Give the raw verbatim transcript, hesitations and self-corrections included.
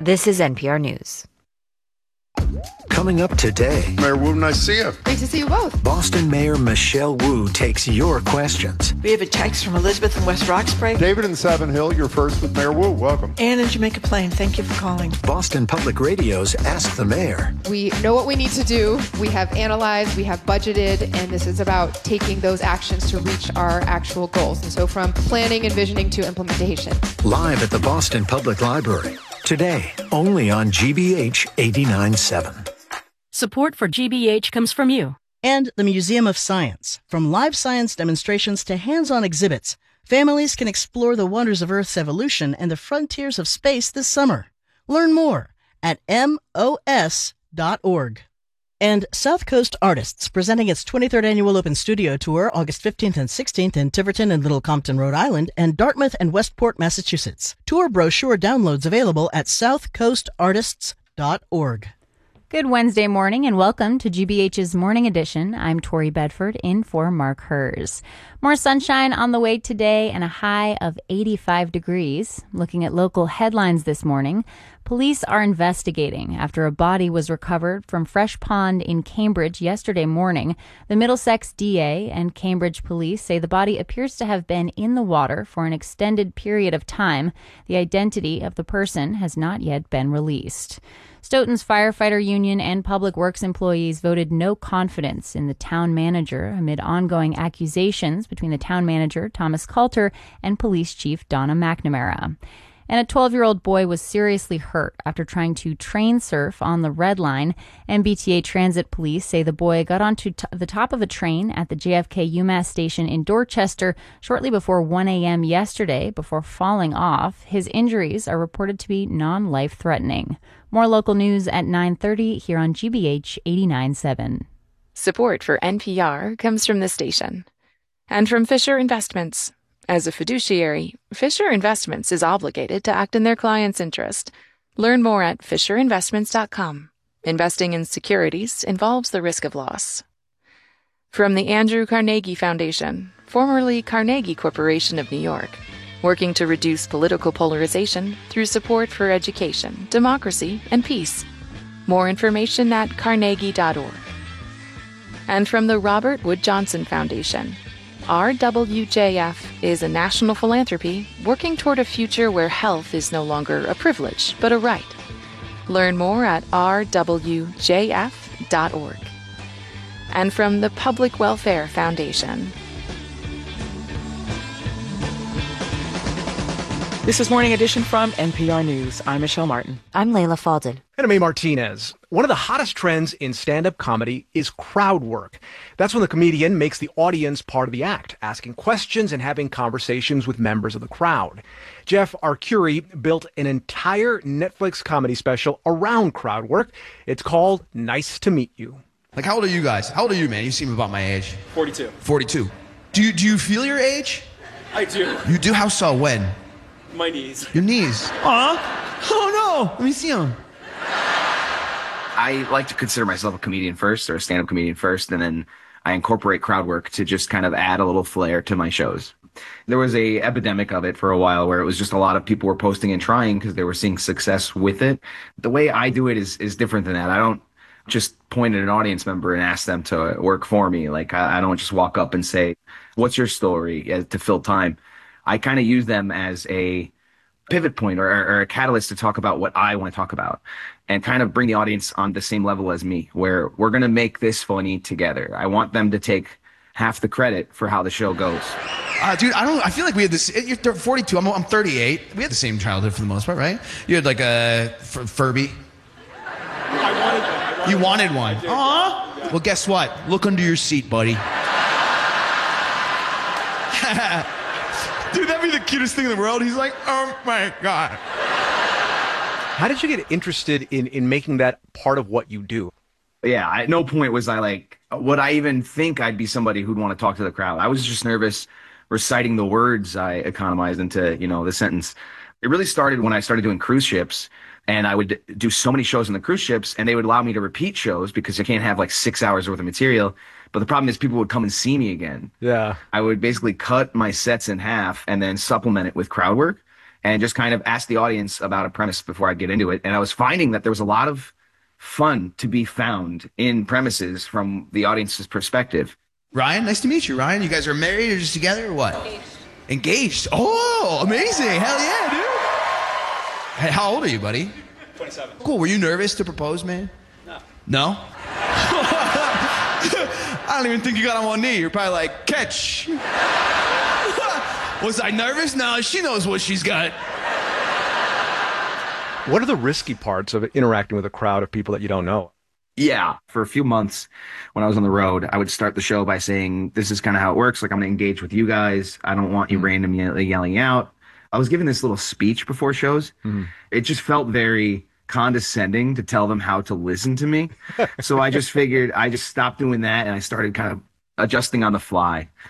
This is N P R News. Coming up today, Mayor Wu, nice to see you. Great to see you both. Boston Mayor Michelle Wu takes your questions. We have a text from Elizabeth in West Roxbury. David in Savin Hill, you're first with Mayor Wu. Welcome. Anne in Jamaica Plain, thank you for calling. Boston Public Radio's Ask the Mayor. We know what we need to do. We have analyzed, we have budgeted, and this is about taking those actions to reach our actual goals. And so from planning and visioning to implementation. Live at the Boston Public Library. Today, only on G B H eighty-nine point seven. Support for G B H comes from you. And the Museum of Science. From live science demonstrations to hands-on exhibits, families can explore the wonders of Earth's evolution and the frontiers of space this summer. Learn more at M O S dot org. And South Coast Artists, presenting its twenty-third Annual Open Studio Tour August fifteenth and sixteenth in Tiverton and Little Compton, Rhode Island, and Dartmouth and Westport, Massachusetts. Tour brochure downloads available at south coast artists dot org. Good Wednesday morning and welcome to G B H's Morning Edition. I'm Tori Bedford in for Mark Hers. More sunshine on the way today and a high of eighty-five degrees. Looking at local headlines this morning, police are investigating after a body was recovered from Fresh Pond in Cambridge yesterday morning. The Middlesex D A and Cambridge police say the body appears to have been in the water for an extended period of time. The identity of the person has not yet been released. Stoughton's firefighter union and public works employees voted no confidence in the town manager amid ongoing accusations between the town manager, Thomas Coulter, and police chief Donna McNamara. And a twelve-year-old boy was seriously hurt after trying to train surf on the Red Line. M B T A Transit Police say the boy got onto t- the top of a train at the J F K UMass station in Dorchester shortly before one a.m. yesterday before falling off. His injuries are reported to be non-life-threatening. More local news at nine thirty here on G B H eighty-nine point seven. Support for N P R comes from the station and from Fisher Investments. As a fiduciary, Fisher Investments is obligated to act in their client's interest. Learn more at fisher investments dot com. Investing in securities involves the risk of loss. From the Andrew Carnegie Foundation, formerly Carnegie Corporation of New York, working to reduce political polarization through support for education, democracy, and peace. More information at carnegie dot org. And from the Robert Wood Johnson Foundation, R W J F is a national philanthropy working toward a future where health is no longer a privilege, but a right. Learn more at r w j f dot org. And from the Public Welfare Foundation. This is Morning Edition from N P R News. I'm Michelle Martin. I'm Layla Falden. And I'm A. Martinez. One of the hottest trends in stand-up comedy is crowd work. That's when the comedian makes the audience part of the act, asking questions and having conversations with members of the crowd. Jeff Arcuri built an entire Netflix comedy special around crowd work. It's called Nice to Meet You. Like, how old are you guys? How old are you, man? You seem about my age. forty-two. forty-two. Do you, do you feel your age? I do. You do? How so? When? My knees. Your knees? Aw. Oh, no. Let me see them. I like to consider myself a comedian first, or a stand-up comedian first, and then I incorporate crowd work to just kind of add a little flair to my shows. There was a epidemic of it for a while where it was just a lot of people were posting and trying because they were seeing success with it. The way I do it is is different than that. I don't just point at an audience member and ask them to work for me. Like, I, I don't just walk up and say, what's your story, uh, to fill time. I kind of use them as a pivot point or, or a catalyst to talk about what I want to talk about and kind of bring the audience on the same level as me, where we're going to make this funny together. I want them to take half the credit for how the show goes. Uh, dude, I don't. I feel like we had this. You're forty-two. I'm, I'm thirty-eight. We had the same childhood for the most part, right? You had like a F- Furby. I wanted one. I wanted you wanted one. one. Aw. Yeah. Well, guess what? Look under your seat, buddy. Dude, that'd be the cutest thing in the world. He's like, oh my God. How did you get interested in, in making that part of what you do? Yeah, at no point was I like, would I even think I'd be somebody who'd want to talk to the crowd? I was just nervous reciting the words I economized into, you know, the sentence. It really started when I started doing cruise ships, and I would do so many shows on the cruise ships, and they would allow me to repeat shows because I can't have like six hours worth of material. But the problem is people would come and see me again. Yeah. I would basically cut my sets in half and then supplement it with crowd work. and just kind of ask the audience about a premise before I get into it. And I was finding that there was a lot of fun to be found in premises from the audience's perspective. Ryan, nice to meet you. Ryan, you guys are married or just together or what? Engaged. Engaged. Oh, amazing. Hell yeah, dude. Hey, how old are you, buddy? twenty-seven. Cool. Were you nervous to propose, man? No. No? I don't even think you got on one knee. You're probably like, catch. Was I nervous? No, she knows what she's got. What are the risky parts of interacting with a crowd of people that you don't know? Yeah. For a few months when I was on the road, I would start the show by saying, this is kind of how it works. Like, I'm going to engage with you guys. I don't want you randomly yelling out. I was giving this little speech before shows. Mm-hmm. It just felt very condescending to tell them how to listen to me. So I just figured I just stopped doing that and I started kind of adjusting on the fly.